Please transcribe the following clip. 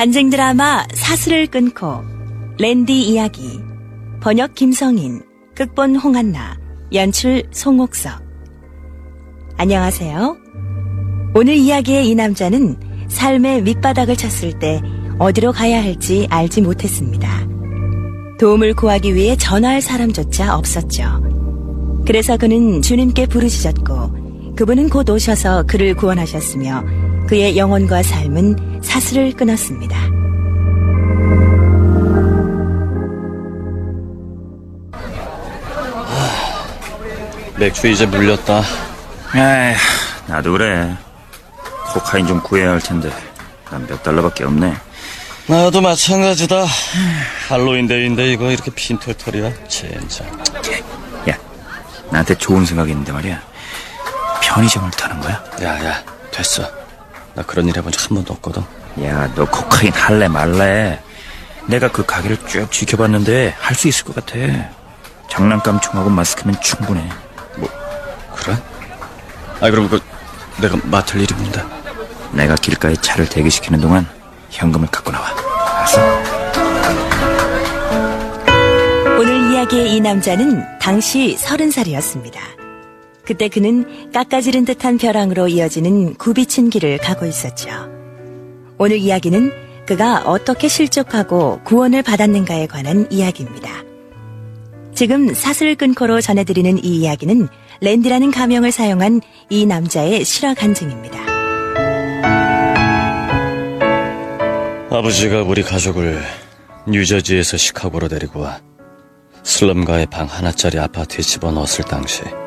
간증 드라마 사슬을 끊고 랜디 이야기 번역 김성인 극본 홍한나 연출 송옥석. 안녕하세요. 오늘 이야기의 이 남자는 삶의 밑바닥을 쳤을 때 어디로 가야 할지 알지 못했습니다. 도움을 구하기 위해 전화할 사람조차 없었죠. 그래서 그는 주님께 부르짖었고 그분은 곧 오셔서 그를 구원하셨으며 그의 영혼과 삶은 사슬을 끊었습니다. 맥주 이제 물렸다. 에이, 나도 그래. 코카인 좀 구해야 할 텐데 난 몇 달러밖에 없네. 나도 마찬가지다. 할로윈 데이인데 이거 이렇게 빈털털이야 진짜. 야, 나한테 좋은 생각이 있는데 말이야. 편의점을 타는 거야? 야 됐어. 나 그런 일 해본 적 한 번도 없거든. 야, 너 코카인 할래 말래? 내가 그 가게를 쭉 지켜봤는데 할 수 있을 것 같아. 장난감 총하고 마스크면 충분해. 뭐 그래? 그럼 내가 맡을 일이 뭔데? 내가 길가에 차를 대기시키는 동안 현금을 갖고 나와. 알았어? 오늘 이야기의 이 남자는 당시 30살이었습니다. 그때 그는 깎아지른 듯한 벼랑으로 이어지는 굽이친 길을 가고 있었죠. 오늘 이야기는 그가 어떻게 실족하고 구원을 받았는가에 관한 이야기입니다. 지금 사슬 끊고로 전해드리는 이 이야기는 랜디라는 가명을 사용한 이 남자의 실화 간증입니다. 아버지가 우리 가족을 뉴저지에서 시카고로 데리고 와 슬럼가의 방 하나짜리 아파트에 집어넣었을 당시